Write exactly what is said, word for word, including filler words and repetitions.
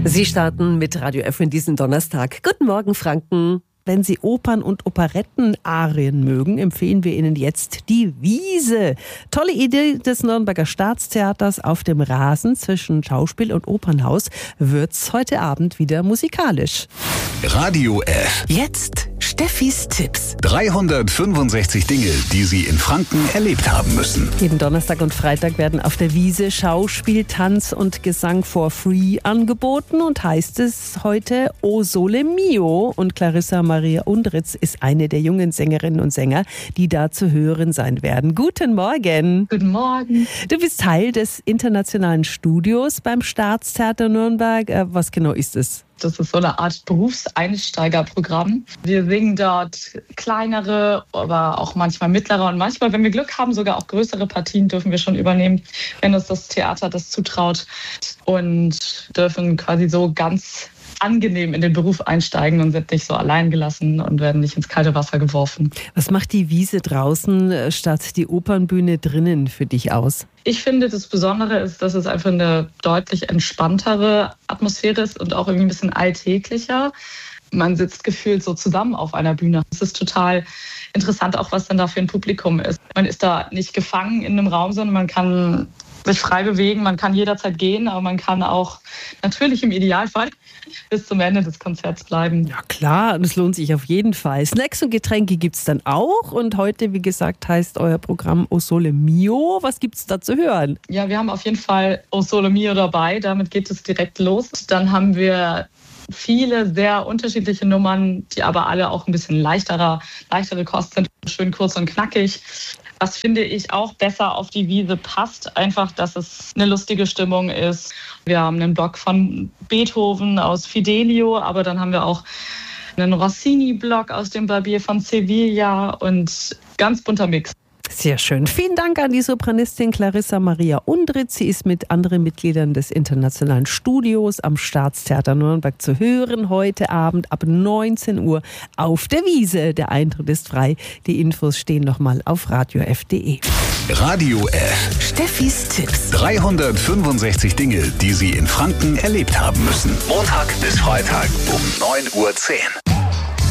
Sie starten mit Radio F in diesen Donnerstag. Guten Morgen, Franken. Wenn Sie Opern- und Operettenarien mögen, empfehlen wir Ihnen jetzt die Wiese. Tolle Idee des Nürnberger Staatstheaters. Auf dem Rasen zwischen Schauspiel und Opernhaus wird's heute Abend wieder musikalisch. Radio F. Jetzt Steffis Tipps. dreihundertfünfundsechzig Dinge, die Sie in Franken erlebt haben müssen. Jeden Donnerstag und Freitag werden auf der Wiese Schauspiel, Tanz und Gesang for free angeboten und heißt es heute O Sole Mio. Und Clarissa Maria Undritz ist eine der jungen Sängerinnen und Sänger, die da zu hören sein werden. Guten Morgen. Guten Morgen. Du bist Teil des internationalen Studios beim Staatstheater Nürnberg. Was genau ist es? Das ist so eine Art Berufseinsteigerprogramm. Wir singen dort kleinere, aber auch manchmal mittlere und manchmal, wenn wir Glück haben, sogar auch größere Partien dürfen wir schon übernehmen, wenn uns das Theater das zutraut, und dürfen quasi so ganz angenehm in den Beruf einsteigen und sind nicht so allein gelassen und werden nicht ins kalte Wasser geworfen. Was macht die Wiese draußen statt die Opernbühne drinnen für dich aus? Ich finde, das Besondere ist, dass es einfach eine deutlich entspanntere Atmosphäre ist und auch irgendwie ein bisschen alltäglicher. Man sitzt gefühlt so zusammen auf einer Bühne. Es ist total interessant, auch was dann da für ein Publikum ist. Man ist da nicht gefangen in einem Raum, sondern man kann sich frei bewegen, man kann jederzeit gehen, aber man kann auch natürlich im Idealfall bis zum Ende des Konzerts bleiben. Ja klar, das lohnt sich auf jeden Fall. Snacks und Getränke gibt es dann auch und heute, wie gesagt, heißt euer Programm O Sole Mio. Was gibt es da zu hören? Ja, wir haben auf jeden Fall O Sole Mio dabei, damit geht es direkt los. Dann haben wir viele sehr unterschiedliche Nummern, die aber alle auch ein bisschen leichterer, leichtere Kost sind, schön kurz und knackig. Was finde ich auch besser auf die Wiese passt, einfach, dass es eine lustige Stimmung ist. Wir haben einen Block von Beethoven aus Fidelio, aber dann haben wir auch einen Rossini-Block aus dem Barbier von Sevilla und ganz bunter Mix. Sehr schön. Vielen Dank an die Sopranistin Clarissa Maria Undritz. Sie ist mit anderen Mitgliedern des Internationalen Studios am Staatstheater Nürnberg zu hören. Heute Abend ab neunzehn Uhr auf der Wiese. Der Eintritt ist frei. Die Infos stehen nochmal auf radio f punkt de. Radio F. Steffis Tipps. dreihundertfünfundsechzig Dinge, die Sie in Franken erlebt haben müssen. Montag bis Freitag um neun Uhr zehn.